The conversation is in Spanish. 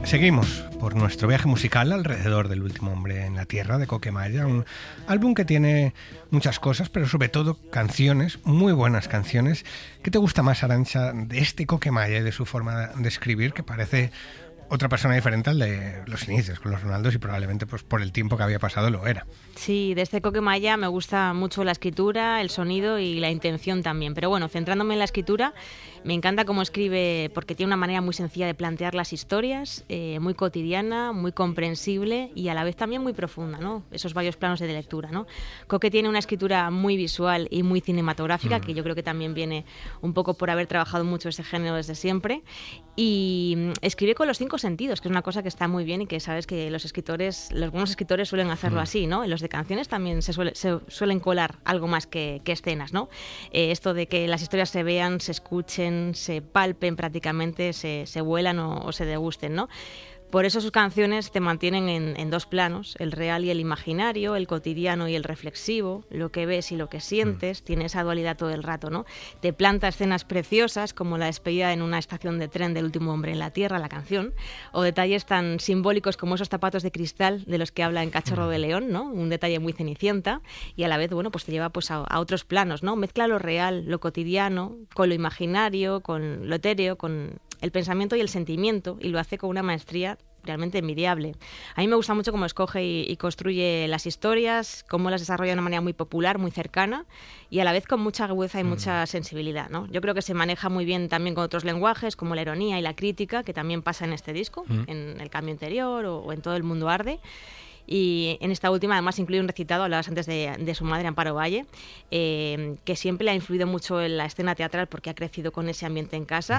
Seguimos por nuestro viaje musical alrededor del último hombre en la Tierra de Coquemaya, un álbum que tiene muchas cosas, pero sobre todo canciones, muy buenas canciones. ¿Qué te gusta más, Arantxa, de este Coquemaya y de su forma de escribir, que parece otra persona diferente al de los inicios con los Ronaldos y probablemente pues por el tiempo que había pasado lo era? Sí, de este Coquemaya me gusta mucho la escritura, el sonido y la intención también. Pero bueno, centrándome en la escritura, me encanta cómo escribe porque tiene una manera muy sencilla de plantear las historias, muy cotidiana, muy comprensible y a la vez también muy profunda, ¿no? Esos varios planos de lectura, ¿no? Coque tiene una escritura muy visual y muy cinematográfica, que yo creo que también viene un poco por haber trabajado mucho ese género desde siempre. Y escribe con los 5 sentidos, que es una cosa que está muy bien y que sabes que los buenos escritores suelen hacerlo así, ¿no? En los de canciones también se suelen colar algo más que escenas, ¿no? Esto de que las historias se vean, se escuchen, se palpen prácticamente, se huelan o se degusten, ¿no? Por eso sus canciones te mantienen en 2 planos, el real y el imaginario, el cotidiano y el reflexivo, lo que ves y lo que sientes, tiene esa dualidad todo el rato, ¿no? Te planta escenas preciosas como la despedida en una estación de tren del último hombre en la Tierra, la canción, o detalles tan simbólicos como esos zapatos de cristal de los que habla en Cachorro de León, ¿no? Un detalle muy Cenicienta y a la vez, bueno, pues te lleva pues a otros planos, ¿no? Mezcla lo real, lo cotidiano, con lo imaginario, con lo etéreo, con el pensamiento y el sentimiento, y lo hace con una maestría realmente envidiable. A mí me gusta mucho cómo escoge y construye las historias, cómo las desarrolla de una manera muy popular, muy cercana y a la vez con mucha agudeza y mucha sensibilidad, ¿no? Yo creo que se maneja muy bien también con otros lenguajes como la ironía y la crítica, que también pasa en este disco, en El cambio interior o en Todo el mundo arde. Y en esta última además incluye un recitado, hablabas antes de su madre, Amparo Valle, que siempre le ha influido mucho en la escena teatral porque ha crecido con ese ambiente en casa